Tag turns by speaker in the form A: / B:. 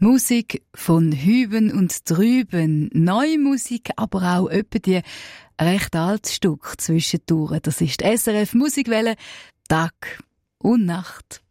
A: Musik von Hüben und Drüben, neue Musik, aber auch etwa die recht altes Stück zwischendurch. Das ist die SRF Musikwelle, Tag und Nacht.